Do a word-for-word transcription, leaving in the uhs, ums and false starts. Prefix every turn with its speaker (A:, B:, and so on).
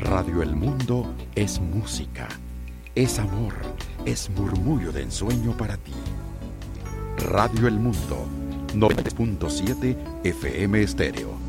A: Radio El Mundo es música, es amor, es murmullo de ensueño para ti. Radio El Mundo, noventa punto siete F M Estéreo.